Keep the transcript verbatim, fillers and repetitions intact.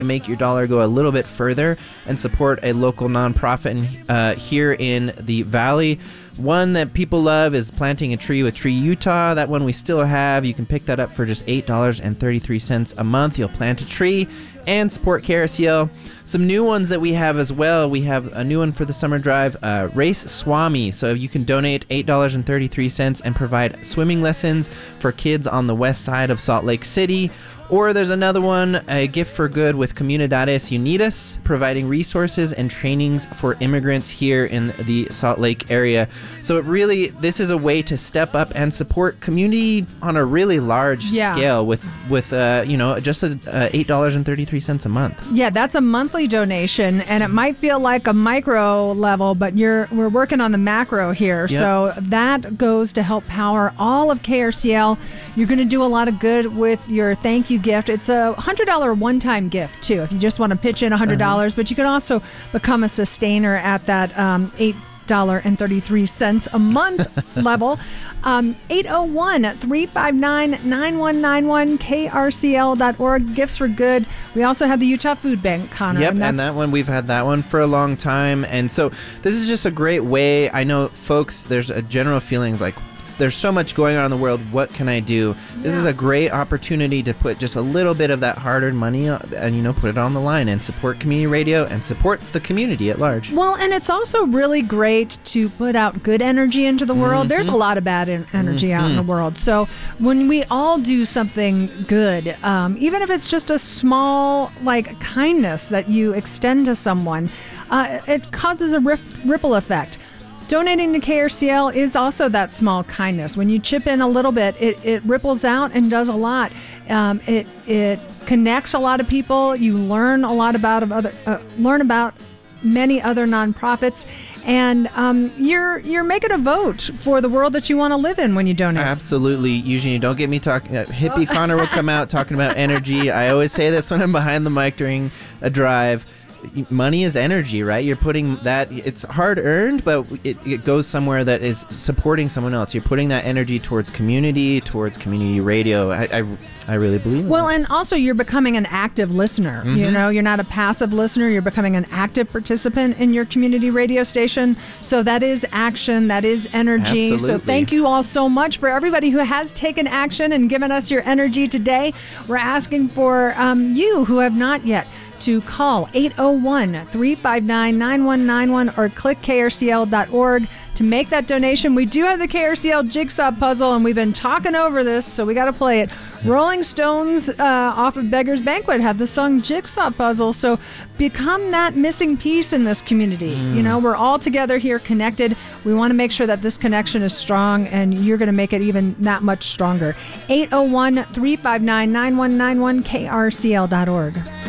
make your dollar go a little bit further and support a local nonprofit in, uh, here in the Valley. One that people love is Planting a Tree with Tree Utah. That one we still have. You can pick that up for just eight dollars and thirty-three cents a month. You'll plant a tree and support K R C L. Some new ones that we have as well. We have a new one for the summer drive, uh, Race Swami. So you can donate eight dollars and thirty-three cents and provide swimming lessons for kids on the west side of Salt Lake City. Or there's another one, a gift for good with Comunidades Unidas, providing resources and trainings for immigrants here in the Salt Lake area. So it really, this is a way to step up and support community on a really large yeah. scale with, with uh, you know, just a, uh, eight dollars and thirty-three cents a month. Yeah, that's a monthly donation, and it might feel like a micro level, but you're we're working on the macro here. Yep. So that goes to help power all of K R C L. You're going to do a lot of good with your thank you gift. It's a one hundred dollars one-time gift, too, if you just want to pitch in one hundred dollars. Uh-huh. But you can also become a sustainer at that um, eight dollars and thirty-three cents a month level. Um, eight oh one, three five nine, nine one nine one, K R C L dot org. Gifts for Good. We also have the Utah Food Bank, Connor. Yep, and, and that one, we've had that one for a long time. And so this is just a great way. I know, folks, there's a general feeling of like, there's so much going on in the world. What can I do? This yeah. is a great opportunity to put just a little bit of that hard-earned money and, you know, put it on the line and support community radio and support the community at large. Well, and it's also really great to put out good energy into the world. Mm-hmm. There's a lot of bad en- energy mm-hmm. out in the world. So when we all do something good, um, even if it's just a small, like, kindness that you extend to someone, uh, it causes a rip- ripple effect. Donating to K R C L is also that small kindness. When you chip in a little bit, it, it ripples out and does a lot. Um, it it connects a lot of people. You learn a lot about of other uh, learn about many other nonprofits, and um, you're you're making a vote for the world that you want to live in when you donate. Absolutely. Usually, don't get me talking. Uh, hippie oh. Connor will come out talking about energy. I always say this when I'm behind the mic during a drive. Money is energy, right? You're putting that, it's hard earned, but it, it goes somewhere that is supporting someone else. You're putting that energy towards community, towards community radio. I I, I really believe Well, that. And also you're becoming an active listener. Mm-hmm. You know, you're not a passive listener. You're becoming an active participant in your community radio station. So that is action. That is energy. Absolutely. So thank you all so much for everybody who has taken action and given us your energy today. We're asking for um, you who have not yet to call eight oh one, three five nine, nine one nine one or click K R C L dot org to make that donation. We do have the K R C L Jigsaw Puzzle, and we've been talking over this, so we got to play it. Rolling Stones uh, off of Beggar's Banquet have the song Jigsaw Puzzle, so become that missing piece in this community. Mm. You know, we're all together here connected. We want to make sure that this connection is strong, and you're going to make it even that much stronger. eight oh one, three five nine, nine one nine one, K R C L dot org.